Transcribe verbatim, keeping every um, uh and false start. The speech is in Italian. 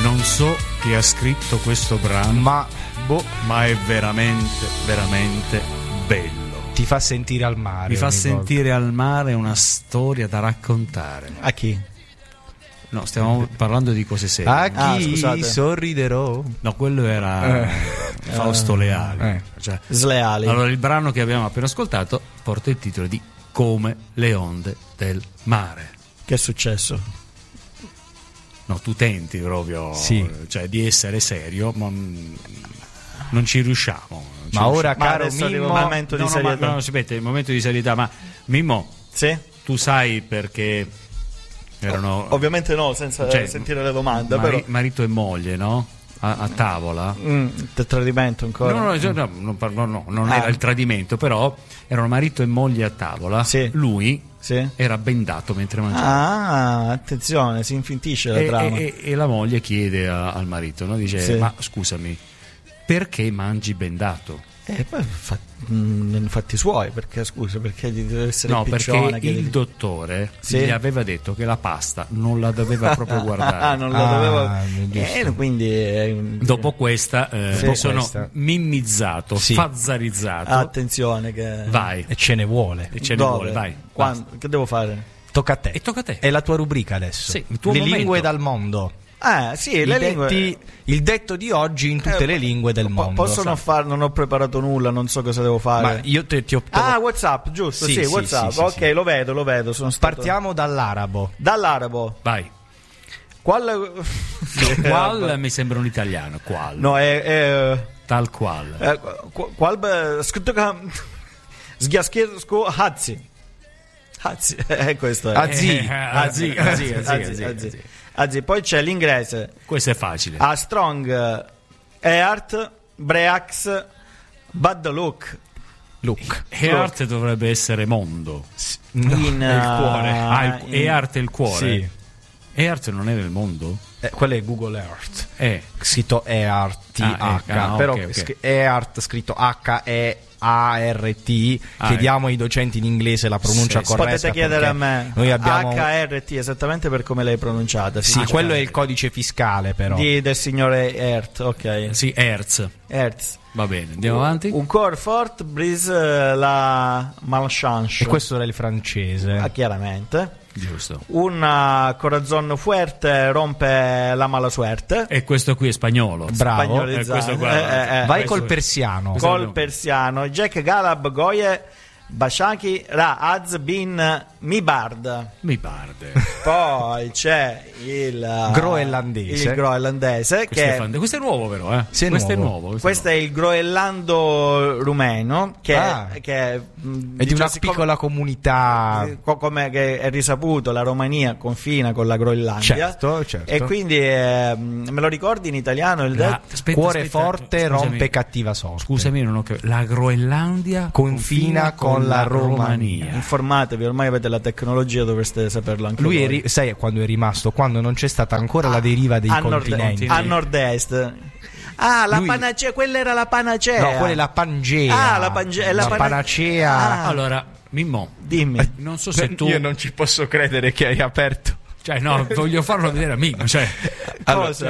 Non so chi ha scritto questo brano, ma, boh. ma è veramente, veramente bello. Ti fa sentire al mare. Mi fa sentire volta. al mare una storia da raccontare. A chi? No, stiamo parlando di cose serie. A chi ah, sorriderò? No, quello era eh. Fausto Leali. Eh. Cioè, Sleali. Allora, il brano che abbiamo appena ascoltato porta il titolo di Come le onde del mare. Che è successo? No, tu tenti proprio sì. cioè, di essere serio, ma non ci riusciamo. Non ci ma riusciamo. ora, ma caro Mimmo, il momento no, di no, serietà. Ma, no, aspetta, il momento di serietà. Ma Mimmo, sì? Tu sai perché erano... Ovviamente no, senza cioè, sentire le domande. Mari- però. Marito e moglie, no? A, a tavola. Mm, del tradimento ancora? No, no, no, no, non, parlo, no, non ah. era il tradimento, però erano marito e moglie a tavola. Sì. Lui sì. era bendato mentre mangiava. Ah, attenzione, si infintisce la e, trama. E, e la moglie chiede a, al marito, no? Dice: sì. ma scusami, perché mangi bendato? E poi fa, mh, fatti suoi, perché scusa, perché gli deve essere no, il piccione perché che il gli... dottore sì? gli aveva detto che la pasta non la doveva proprio guardare. ah, non la ah, doveva. Eh, quindi eh, dopo questa eh, sì. mi sono questa. mimmizzato, sì. fazzarizzato. Attenzione che vai. E ce ne vuole. E ce ne Dove? vuole, vai. Quando? Che devo fare? Tocca a te. E tocca a te. È la tua rubrica adesso. Sì, il tuo le momento. lingue dal mondo. Ah, sì, I le detti, lingue. il detto di oggi in tutte Eh, le lingue del po- mondo. Posso non far, non ho preparato nulla, non so cosa devo fare. Ma io te, ti ho Ah, WhatsApp, giusto? Sì, Sì, sì, WhatsApp. sì, sì, ok, sì. lo vedo, lo vedo. Sono stato... Partiamo dall'arabo. Dall'arabo. Vai. Qual... Qual mi sembra un italiano, qual. No, è... è... Tal qual. Eh, qu- qual... Scritto che... Sghiaschesco Hazzi. Hazzi, è questo. È. Azzi. Eh, azzi, azzi, azzi, azzi, azzi. Azzi. Poi c'è l'inglese. Questo è facile. A strong Eart, Breax, Bad Look. Look. Eart dovrebbe essere mondo. No, In, è il cuore. uh, Ah, il, in- Eart è il cuore. Sì. Eart non è nel mondo? Eh, quello è Google Earth. Eh. Scritto E R T H. Ah, eh, ah, però ok, ok. scr- Earth scritto H E A R T. Ah, Chiediamo ai docenti in inglese la pronuncia Sì, sì. corretta. Potete chiedere a perché me. Noi abbiamo... H R T, esattamente per come l'hai pronunciata. Sì, dice. quello è il codice fiscale, però. Di, del signore Earth, ok. Sì, Hertz. Earth. Va bene, andiamo avanti. Un core fort, brise la malchance. E questo era il francese. Ah, chiaramente. Giusto. Un corazon fuerte rompe la mala suerte. E questo qui è spagnolo. Bravo. Spagnolizzato. Eh, questo qua- Eh, eh, eh. Vai questo- col persiano. questo- Col persiano. Jack Galab Goye Bashaki Ra Az Bin Mibard. Mi parte. Poi c'è il Groenlandese. il groenlandese Questo, che è fan- questo è nuovo però, eh. Sì, è questo nuovo. è nuovo. Questo, questo è il groenlando rumeno che, Ah. che È di una siccome- piccola comunità. co- come che è risaputo, la Romania confina con la Groenlandia. Certo, certo. E quindi eh, me lo ricordi in italiano il La- detto? aspetta, Cuore aspetta, forte scusami. rompe cattiva sorte. Scusami, non ho capito. La Groenlandia Confina con la Romania. Informatevi, ormai avete la tecnologia, dovreste saperlo anche Lui voi. è ri- sai quando è rimasto? Quando non c'è stata ancora la deriva dei a nord- continenti. a nord-est. Ah, la Lui- panacea, quella era la panacea. No, quella è la Pangea. Ah, la Pange- la la pana- panacea. Ah. Allora, Mimmo, Dimmi. non so se tu... Io non ci posso credere che hai aperto. Cioè, no, voglio farlo vedere a Mimmo. Cioè, Cosa?